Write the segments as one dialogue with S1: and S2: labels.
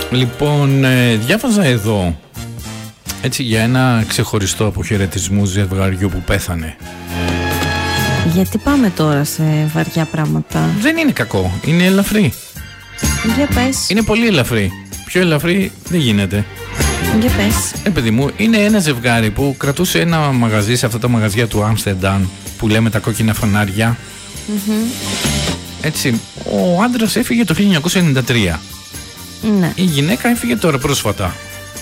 S1: Λοιπόν, διάβαζα εδώ έτσι για ένα ξεχωριστό αποχαιρετισμό ζευγαριού που πέθανε.
S2: Γιατί πάμε τώρα σε βαριά πράγματα?
S1: Δεν είναι κακό, είναι ελαφρύ.
S2: Για πες.
S1: Είναι πολύ ελαφρύ. Πιο ελαφρύ δεν γίνεται.
S2: Για πες.
S1: Παιδί μου, είναι ένα ζευγάρι που κρατούσε ένα μαγαζί σε αυτά τα μαγαζιά του Άμστερνταμ που λέμε τα κόκκινα φανάρια. Έτσι, ο άντρας έφυγε το 1993.
S2: Ναι.
S1: Η γυναίκα έφυγε τώρα πρόσφατα.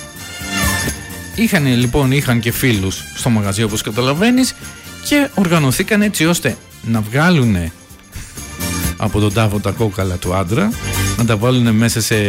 S1: Είχαν και φίλους στο μαγαζί, όπως καταλαβαίνεις, και οργανωθήκαν έτσι ώστε να βγάλουν από τον τάφο τα κόκαλα του άντρα, να τα βάλουν μέσα σε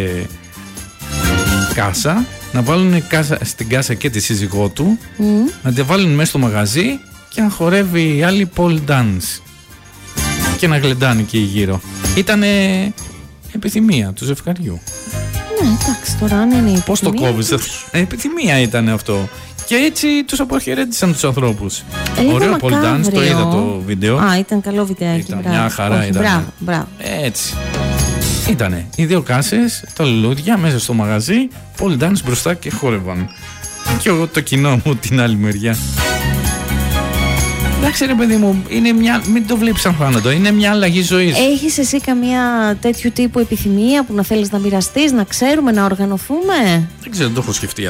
S1: κάσα, να βάλουν στην κάσα και τη σύζυγό του, να τα βάλουν μέσα στο μαγαζί και να χορεύει η άλλη pole dance και να γλεντάνε εκεί γύρω. Ήτανε επιθυμία του ζευγαριού.
S2: Ναι, εντάξει, τώρα αν είναι η
S1: πώς το κόβεις? Επιθυμία ήταν αυτό. Και έτσι τους αποχαιρέτησαν τους ανθρώπους. Ωραίο pole dance, το είδα το βίντεο.
S2: Α, ήταν καλό βιντεάκι.
S1: Ήταν μια χαρά.
S2: Μπράβο.
S1: Έτσι. Ήτανε οι δύο κάσες, τα λουλούδια μέσα στο μαγαζί, pole dance μπροστά και χόρευαν. Και εγώ το κοινό μου την άλλη μεριά. Εντάξει ρε παιδί μου, μην το βλέπεις σαν θάνατο, είναι μια αλλαγή ζωής.
S2: Έχεις εσύ καμία τέτοιου τύπου επιθυμία που να θέλεις να μοιραστείς, να ξέρουμε, να οργανωθούμε?
S1: Δεν ξέρω, δεν το έχω σκεφτεί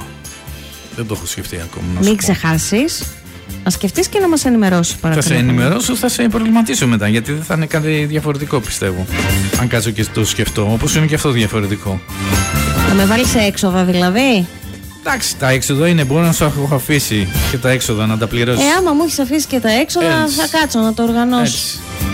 S1: ακόμα.
S2: Μην ξεχάσεις να σκεφτείς και να μας ενημερώσεις, παρακαλώ.
S1: Θα σε ενημερώσω, θα σε προβληματίσω μετά, γιατί δεν θα είναι κάτι διαφορετικό, πιστεύω. Αν κάτσω και το σκεφτώ, όπως είναι και αυτό διαφορετικό.
S2: Θα με βάλεις σε έξοδα δηλαδή?
S1: Εντάξει, τα έξοδα είναι, μπορώ να σου έχω αφήσει και τα έξοδα να τα πληρώσεις.
S2: Άμα μου έχεις αφήσει και τα έξοδα, θα κάτσω να το οργανώσω.
S1: Έτσι.